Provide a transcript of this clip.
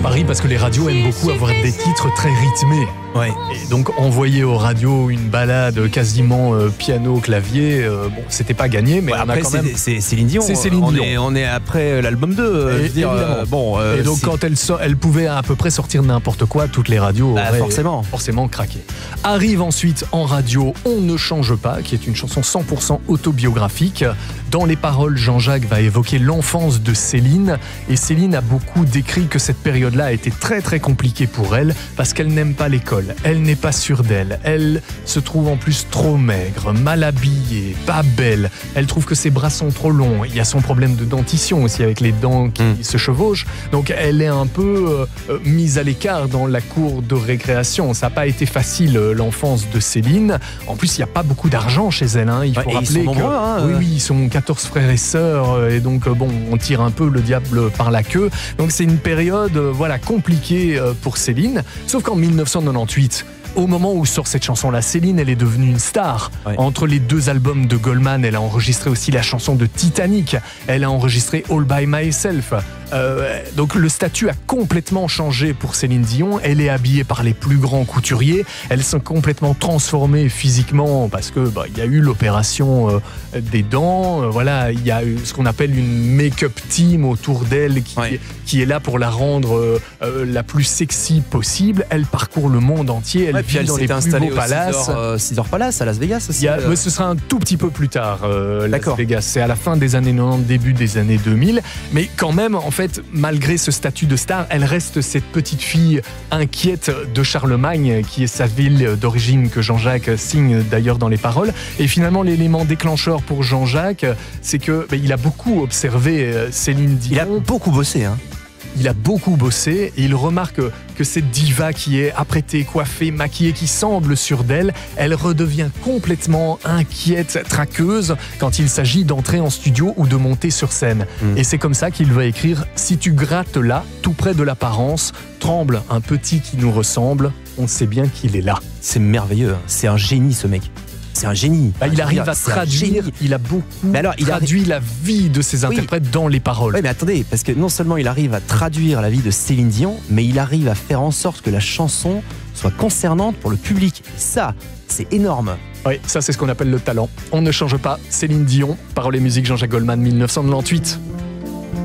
Paris parce que les radios aiment beaucoup avoir des titres très rythmés. Ouais. Et donc envoyer aux radios une balade quasiment piano-clavier, bon, c'était pas gagné, mais Ouais, on a après, quand même... c'est Céline Dion. C'est Céline Dion. On est après l'album 2. Je veux dire, et donc quand elle pouvait à peu près sortir n'importe quoi, toutes les radios auraient forcément craqué. Arrive ensuite en radio On ne change pas, qui est une chanson 100% autobiographique. Dans les paroles, Jean-Jacques va évoquer l'enfance de Céline, et Céline a beaucoup décrit que cette période-là a été très très compliquée pour elle parce qu'elle n'aime pas l'école, elle n'est pas sûre d'elle, elle se trouve en plus trop maigre, mal habillée, pas belle, elle trouve que ses bras sont trop longs, il y a son problème de dentition aussi avec les dents qui se chevauchent, donc elle est un peu mise à l'écart dans la cour de récréation. Ça n'a pas été facile l'enfance de Céline, en plus il n'y a pas beaucoup d'argent chez elle, hein. Il faut rappeler ils sont nombreux, oui, ils sont 14 frères et sœurs, et donc bon, on tire un peu le diable par la queue, donc c'est une période compliquée pour Céline, sauf qu'en 1998, au moment où sort cette chanson-là, Céline, elle est devenue une star. Ouais. Entre les 2 albums de Goldman, elle a enregistré aussi la chanson de Titanic. Elle a enregistré All By Myself. Donc le statut a complètement changé pour Céline Dion. Elle est habillée par les plus grands couturiers. Elle s'est complètement transformée physiquement parce que il y a eu l'opération des dents. Voilà, il y a eu ce qu'on appelle une make-up team autour d'elle qui est là pour la rendre la plus sexy possible. Elle parcourt le monde entier. Elle vit dans les plus beaux palaces. Caesars Palace à Las Vegas aussi. Mais ce sera un tout petit peu plus tard. Las Vegas, c'est à la fin des années 90, début des années 2000. Mais quand même, en fait, malgré ce statut de star, elle reste cette petite fille inquiète de Charlemagne, qui est sa ville d'origine que Jean-Jacques signe d'ailleurs dans les paroles. Et finalement, l'élément déclencheur pour Jean-Jacques, c'est que il a beaucoup observé Céline Dion. Il a beaucoup bossé, hein. Il a beaucoup bossé et il remarque que cette diva qui est apprêtée, coiffée, maquillée, qui semble sûre d'elle, elle redevient complètement inquiète, traqueuse quand il s'agit d'entrer en studio ou de monter sur scène. Et c'est comme ça qu'il va écrire « Si tu grattes là, tout près de l'apparence, tremble un petit qui nous ressemble, on sait bien qu'il est là. » C'est merveilleux, c'est un génie ce mec. C'est un génie. Il arrive à traduire, il a beaucoup traduit la vie de ses interprètes dans les paroles. Oui, mais attendez, parce que non seulement il arrive à traduire la vie de Céline Dion, mais il arrive à faire en sorte que la chanson soit concernante pour le public. Et ça, c'est énorme. Oui, ça c'est ce qu'on appelle le talent. On ne change pas. Céline Dion, paroles et musique Jean-Jacques Goldman, 1998.